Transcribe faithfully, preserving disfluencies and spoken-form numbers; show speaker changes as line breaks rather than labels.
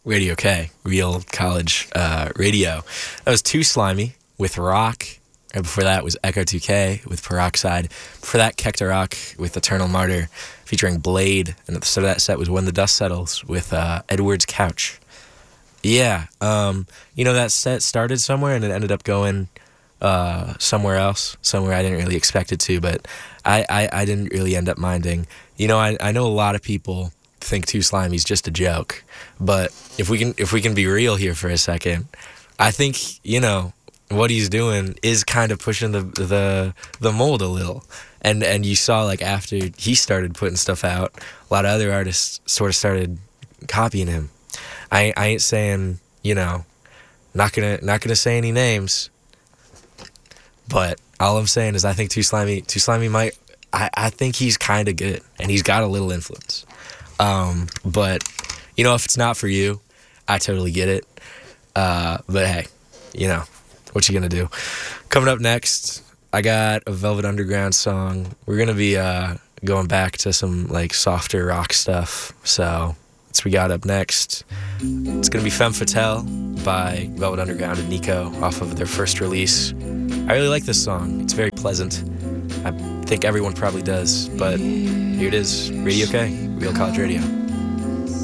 Radio K, Real College uh, Radio. That was Too Slimy with Rock. Right before that was Echo two K with Peroxide. Before that, Kekta Rock with Eternal Martyr featuring Blade. And at the start of that set was When the Dust Settles with uh, Edward's Couch. Yeah, um, you know, that set started somewhere and it ended up going uh, somewhere else, somewhere I didn't really expect it to, but I, I, I didn't really end up minding. You know, I, I know a lot of people think Too Slimy's just a joke, but if we can if we can be real here for a second, I think, you know, what he's doing is kind of pushing the the the mold a little. And and you saw, like, after he started putting stuff out, a lot of other artists sort of started copying him. I I ain't saying, you know, not gonna not gonna say any names, but all I'm saying is I think Too Slimy Too Slimy might I, I think he's kind of good and he's got a little influence. Um, but you know, if it's not for you, I totally get it. Uh, but hey, you know, what you gonna do? Coming up next, I got a Velvet Underground song. We're gonna be uh going back to some like softer rock stuff. So that's what we got up next. It's gonna be Femme Fatale by Velvet Underground and Nico off of their first release. I really like this song. It's very pleasant. I think everyone probably does, but here it is. Radio K, Real College Radio.